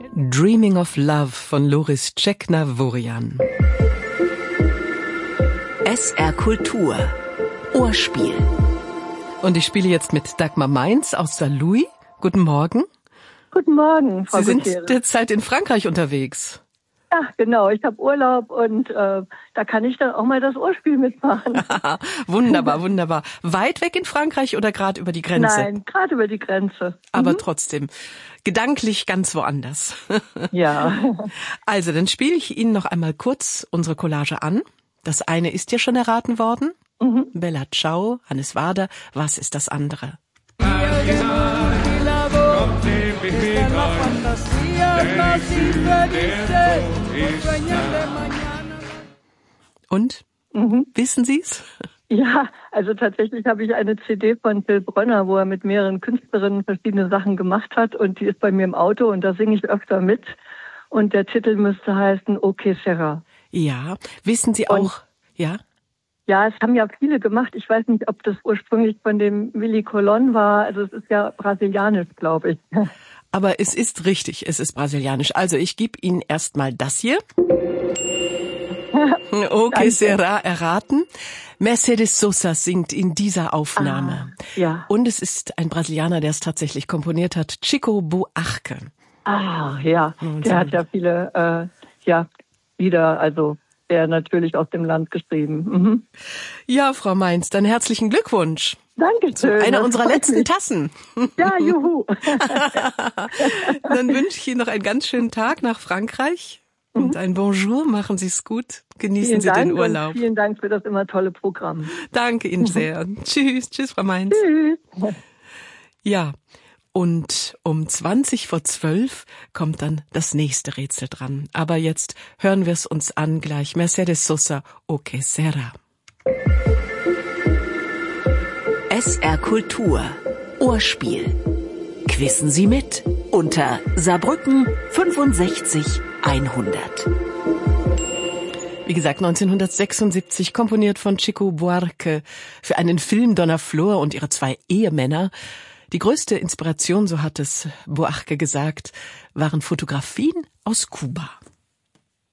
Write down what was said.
Dreaming of Love von Loris Czeckner-Worian. SR Kultur. Ohrspiel. Und ich spiele jetzt mit Dagmar Mainz aus Saarlouis. Guten Morgen. Guten Morgen, Frau Sie sind Gutierrez. derzeit in Frankreich unterwegs. Ja, genau. Ich habe Urlaub und da kann ich dann auch mal das Ohrspiel mitmachen. Wunderbar, wunderbar. Weit weg in Frankreich oder gerade über die Grenze? Nein, gerade über die Grenze. Aber trotzdem, gedanklich ganz woanders. Ja. Also, dann spiele ich Ihnen noch einmal kurz unsere Collage an. Das eine ist ja schon erraten worden. Bella Ciao, Hannes Wader. Was ist das andere? Und? Wissen Sie's? Ja, also tatsächlich habe ich eine CD von Till Brönner, wo er mit mehreren Künstlerinnen verschiedene Sachen gemacht hat und die ist bei mir im Auto und da singe ich öfter mit und der Titel müsste heißen Okay Serra. Ja, wissen Sie auch, ja? Ja, es haben ja viele gemacht. Ich weiß nicht, ob das ursprünglich von dem Willy Colon war. Also es ist ja brasilianisch, glaube ich. Aber es ist richtig, es ist brasilianisch. Also ich gebe Ihnen erstmal das hier. Okay, Serra erraten. Mercedes Sosa singt in dieser Aufnahme. Ja. Und es ist ein Brasilianer, der es tatsächlich komponiert hat, Chico Buarque. Ja. Der hat ja viele Lieder, also der natürlich aus dem Land geschrieben. Ja, Frau Mainz, dann herzlichen Glückwunsch. Dankeschön. Einer unserer letzten Tassen. Ja, juhu. Dann wünsche ich Ihnen noch einen ganz schönen Tag nach Frankreich und ein Bonjour. Machen Sie es gut. Genießen Sie den Urlaub. Vielen Dank für das immer tolle Programm. Danke Ihnen sehr. Tschüss, Frau Mainz. Tschüss. Ja, und um 11:20 kommt dann das nächste Rätsel dran. Aber jetzt hören wir es uns an gleich. Mercedes Sosa, Okay Serra. SR Kultur. Ohrspiel. Quissen Sie mit unter Saarbrücken 65 100. Wie gesagt, 1976, komponiert von Chico Buarque für einen Film Donna Flor und ihre 2 Ehemänner. Die größte Inspiration, so hat es Buarque gesagt, waren Fotografien aus Kuba.